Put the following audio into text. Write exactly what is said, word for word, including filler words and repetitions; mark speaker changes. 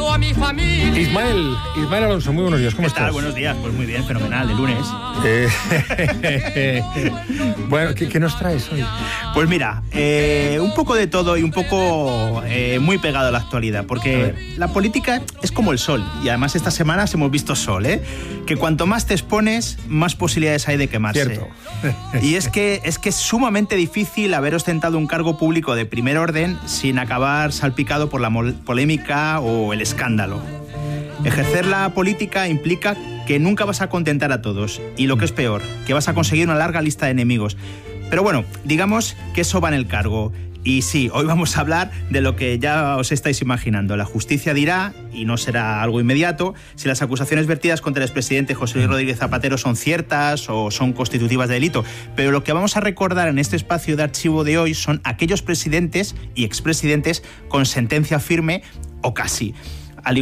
Speaker 1: a mi familia.
Speaker 2: Ismael, Ismael Alonso, muy buenos días, ¿cómo
Speaker 3: ¿Qué
Speaker 2: estás?
Speaker 3: tal? Buenos días, pues muy bien, fenomenal, de lunes.
Speaker 2: Eh, bueno, ¿qué, ¿qué nos traes hoy?
Speaker 3: Pues mira, eh, un poco de todo y un poco eh, muy pegado a la actualidad, porque la política es como el sol, y además estas semanas hemos visto sol, ¿eh? Que cuanto más te expones, más posibilidades hay de quemarse.
Speaker 2: Cierto.
Speaker 3: Y es que, es que es sumamente difícil haber ostentado un cargo público de primer orden sin acabar salpicado por la polémica o el escándalo. Ejercer la política implica que nunca vas a contentar a todos, y lo que es peor, que vas a conseguir una larga lista de enemigos. Pero bueno, digamos que eso va en el cargo. Y sí, hoy vamos a hablar de lo que ya os estáis imaginando. La justicia dirá, y no será algo inmediato, si las acusaciones vertidas contra el expresidente José Luis Rodríguez Zapatero son ciertas o son constitutivas de delito. Pero lo que vamos a recordar en este espacio de archivo de hoy son aquellos presidentes y expresidentes con sentencia firme o casi.